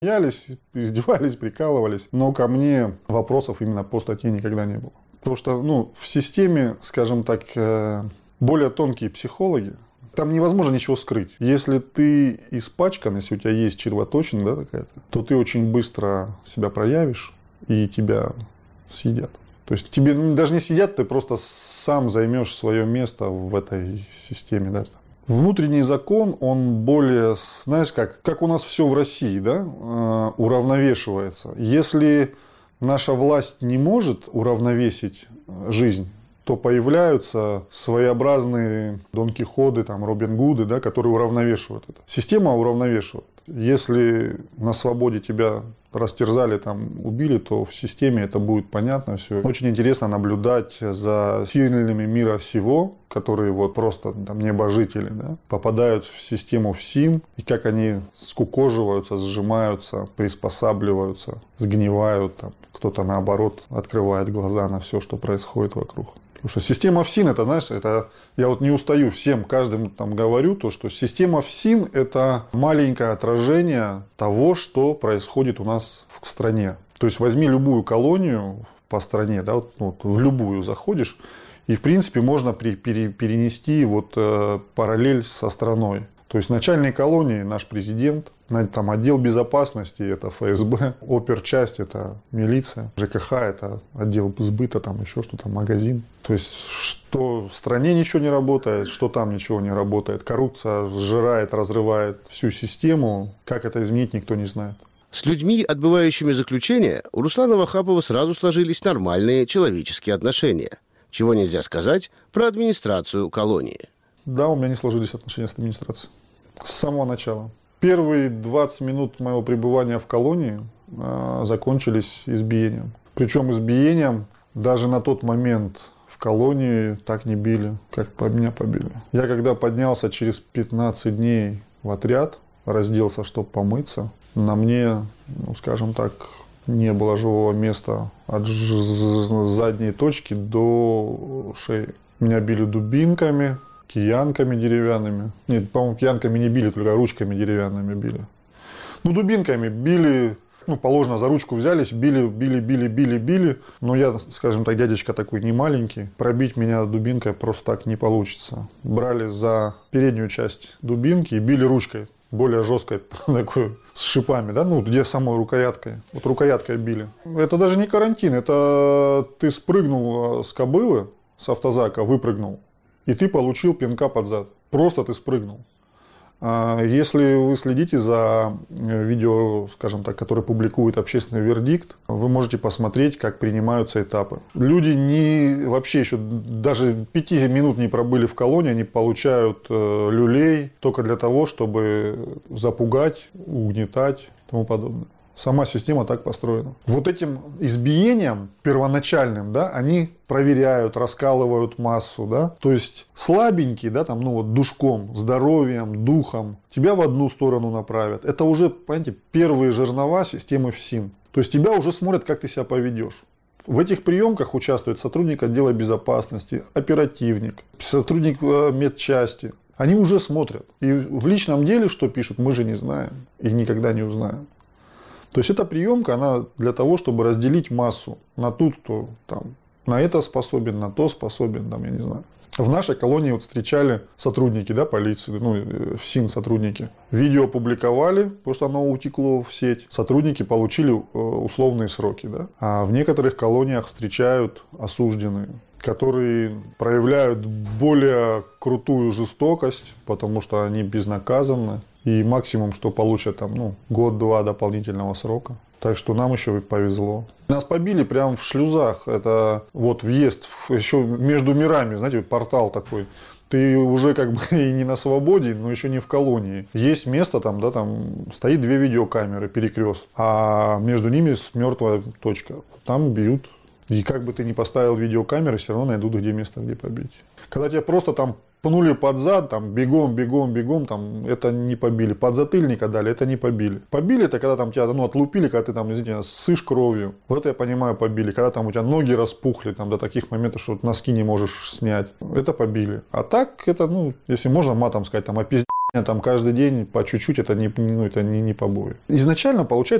смеялись, издевались, прикалывались. Но ко мне вопросов именно по статье никогда не было. Потому что, в системе, скажем так, более тонкие психологи, там невозможно ничего скрыть. Если ты испачкан, если у тебя есть червоточина, да, какая-то, то ты очень быстро себя проявишь, и тебя съедят. То есть тебе даже не съедят, ты просто сам займешь свое место в этой системе. Да. Внутренний закон, он более, знаешь, как у нас все в России, да, уравновешивается. Если наша власть не может уравновесить жизнь, то появляются своеобразные Дон Кихоты, там, Робин Гуды, да, которые уравновешивают это. Система уравновешивает. Если на свободе тебя растерзали, там, убили, то в системе это будет понятно все. Очень интересно наблюдать за сильными мира сего, которые вот просто там небожители, да, попадают в систему ФСИН, и как они скукоживаются, сжимаются, приспосабливаются, сгнивают. Там. Кто-то, наоборот, открывает глаза на все, что происходит вокруг. Потому что система ФСИН, это, знаешь, это я вот не устаю всем, каждому там говорю, то, что система ФСИН – это маленькое отражение того, что происходит у нас в стране. То есть возьми любую колонию по стране, да, вот в любую заходишь, и в принципе можно перенести вот параллель со страной. То есть в начальной колонии наш президент, там отдел безопасности – это ФСБ, оперчасть – это милиция, ЖКХ – это отдел сбыта, там еще что-то, магазин. То есть что в стране ничего не работает, что там ничего не работает. Коррупция сжирает, разрывает всю систему. Как это изменить, никто не знает. С людьми, отбывающими заключение, у Руслана Вахапова сразу сложились нормальные человеческие отношения. Чего нельзя сказать про администрацию колонии. Да, у меня не сложились отношения с администрацией. С самого начала. Первые 20 минут моего пребывания в колонии закончились избиением. Причем избиением даже на тот момент в колонии так не били, как меня побили. Я когда поднялся через 15 дней в отряд, разделся, чтобы помыться, на мне, скажем так, не было живого места от задней точки до шеи. Меня били дубинками, киянками деревянными. Нет, по-моему, киянками не били, только ручками деревянными били. Дубинками били, положено, за ручку взялись, били. Но я, скажем так, дядечка такой не маленький. Пробить меня дубинкой просто так не получится. Брали за переднюю часть дубинки и били ручкой. Более жесткой, такой, с шипами, да, где самой рукояткой. Вот рукояткой били. Это даже не карантин, это ты спрыгнул с кобылы, с автозака, выпрыгнул. И ты получил пинка под зад. Просто ты спрыгнул. Если вы следите за видео, скажем так, которое публикует общественный вердикт, вы можете посмотреть, как принимаются этапы. Люди вообще еще даже 5 минут не пробыли в колонии, они получают люлей только для того, чтобы запугать, угнетать и тому подобное. Сама система так построена. Вот этим избиением первоначальным, да, они проверяют, раскалывают массу, да. То есть слабенький, да, душком, здоровьем, духом тебя в одну сторону направят. Это уже, понимаете, первые жернова системы ФСИН. То есть тебя уже смотрят, как ты себя поведешь. В этих приемках участвует сотрудник отдела безопасности, оперативник, сотрудник медчасти. Они уже смотрят. И в личном деле, что пишут, мы же не знаем и никогда не узнаем. То есть эта приемка, она для того, чтобы разделить массу на ту, кто там на это способен, на то способен, там, я не знаю. В нашей колонии вот встречали сотрудники, да, полиции, ФСИН сотрудники. Видео опубликовали, потому что оно утекло в сеть. Сотрудники получили условные сроки, да. А в некоторых колониях встречают осужденные, которые проявляют более крутую жестокость, потому что они безнаказанны. И максимум, что получат там, год-два дополнительного срока. Так что нам еще повезло. Нас побили прямо в шлюзах. Это вот въезд еще между мирами, знаете, портал такой. Ты уже как бы и не на свободе, но еще не в колонии. Есть место там, да, там стоит 2 видеокамеры, перекрест, а между ними мертвая точка. Там бьют. И как бы ты ни поставил видеокамеры, все равно найдут где место, где побить. Когда тебя просто там пнули под зад, там бегом, там это не побили. Подзатыльника дали, это не побили. Побили это когда там тебя отлупили, когда ты там, извините, ссышь кровью. Вот это я понимаю, побили. Когда там у тебя ноги распухли, там до таких моментов, что носки не можешь снять. Это побили. А так это, если можно матом сказать, там опиздили Там каждый день по чуть-чуть это не побои. Изначально, получается,